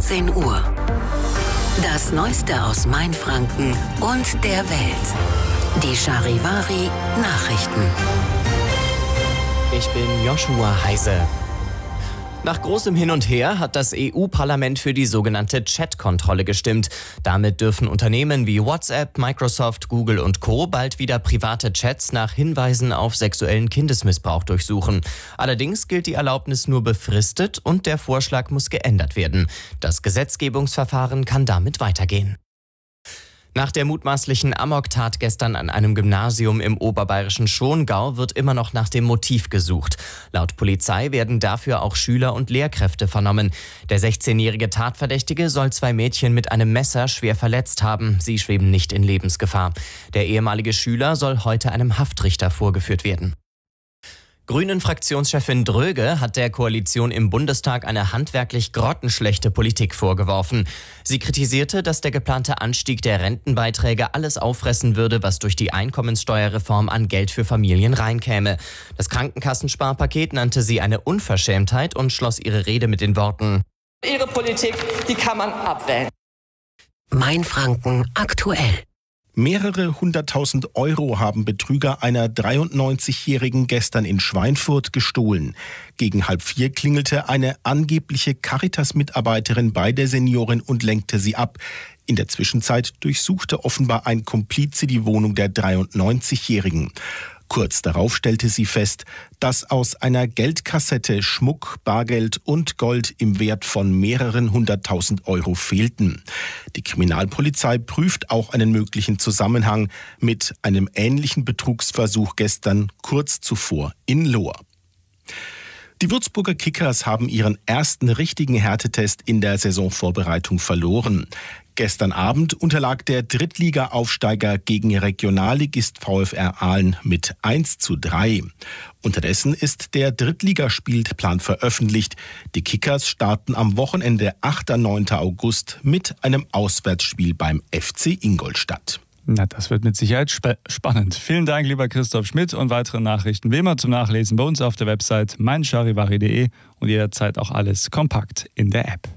17 Uhr. Das Neueste aus Mainfranken und der Welt. Die Charivari Nachrichten. Ich bin Joshua Heise. Nach großem Hin und Her hat das EU-Parlament für die sogenannte Chat-Kontrolle gestimmt. Damit dürfen Unternehmen wie WhatsApp, Microsoft, Google und Co. bald wieder private Chats nach Hinweisen auf sexuellen Kindesmissbrauch durchsuchen. Allerdings gilt die Erlaubnis nur befristet und der Vorschlag muss geändert werden. Das Gesetzgebungsverfahren kann damit weitergehen. Nach der mutmaßlichen Amoktat gestern an einem Gymnasium im oberbayerischen Schongau wird immer noch nach dem Motiv gesucht. Laut Polizei werden dafür auch Schüler und Lehrkräfte vernommen. Der 16-jährige Tatverdächtige soll 2 Mädchen mit einem Messer schwer verletzt haben. Sie schweben nicht in Lebensgefahr. Der ehemalige Schüler soll heute einem Haftrichter vorgeführt werden. Grünen-Fraktionschefin Dröge hat der Koalition im Bundestag eine handwerklich grottenschlechte Politik vorgeworfen. Sie kritisierte, dass der geplante Anstieg der Rentenbeiträge alles auffressen würde, was durch die Einkommenssteuerreform an Geld für Familien reinkäme. Das Krankenkassensparpaket nannte sie eine Unverschämtheit und schloss ihre Rede mit den Worten: Ihre Politik, die kann man abwählen. Mainfranken aktuell. Mehrere 100.000 Euro haben Betrüger einer 93-Jährigen gestern in Schweinfurt gestohlen. Gegen 3:30 klingelte eine angebliche Caritas-Mitarbeiterin bei der Seniorin und lenkte sie ab. In der Zwischenzeit durchsuchte offenbar ein Komplize die Wohnung der 93-Jährigen. Kurz darauf stellte sie fest, dass aus einer Geldkassette Schmuck, Bargeld und Gold im Wert von mehreren 100.000 Euro fehlten. Die Kriminalpolizei prüft auch einen möglichen Zusammenhang mit einem ähnlichen Betrugsversuch gestern kurz zuvor in Lohr. Die Würzburger Kickers haben ihren ersten richtigen Härtetest in der Saisonvorbereitung verloren. Gestern Abend unterlag der Drittliga-Aufsteiger gegen Regionalligist VfR Aalen mit 1:3. Unterdessen ist der Drittligaspielplan veröffentlicht. Die Kickers starten am Wochenende 8. und 9. August mit einem Auswärtsspiel beim FC Ingolstadt. Na, das wird mit Sicherheit spannend. Vielen Dank, lieber Christoph Schmidt, und weitere Nachrichten wie immer zum Nachlesen bei uns auf der Website meincharivari.de und jederzeit auch alles kompakt in der App.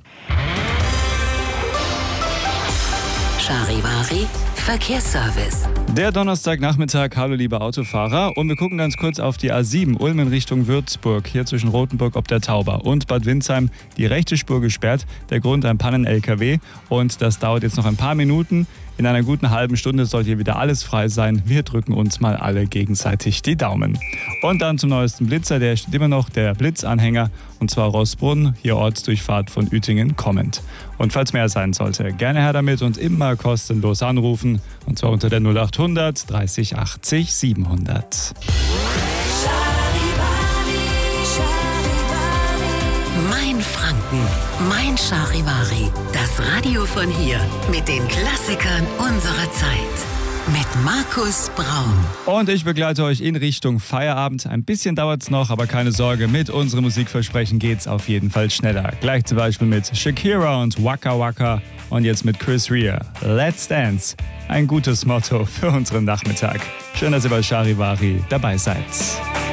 Charivari Verkehrsservice. Der Donnerstagnachmittag, hallo liebe Autofahrer, und wir gucken ganz kurz auf die A7 Ulm in Richtung Würzburg, hier zwischen Rothenburg ob der Tauber und Bad Windsheim, die rechte Spur gesperrt, der Grund ein Pannen-LKW, und das dauert jetzt noch ein paar Minuten. In einer guten halben Stunde soll hier wieder alles frei sein. Wir drücken uns mal alle gegenseitig die Daumen. Und dann zum neuesten Blitzer, der steht immer noch, der Blitzanhänger, und zwar Rossbrunn, hier Ortsdurchfahrt von Uetingen kommend. Und falls mehr sein sollte, gerne her damit und immer kostenlos anrufen, und zwar unter der 0800 30 80 700. Mainfranken, Mein Charivari. Das Radio von hier mit den Klassikern unserer Zeit. Mit Markus Braun. Und ich begleite euch in Richtung Feierabend. Ein bisschen dauert's noch, aber keine Sorge, mit unserem Musikversprechen geht's auf jeden Fall schneller. Gleich zum Beispiel mit Shakira und Waka Waka und jetzt mit Chris Rea. Let's Dance. Ein gutes Motto für unseren Nachmittag. Schön, dass ihr bei Charivari dabei seid.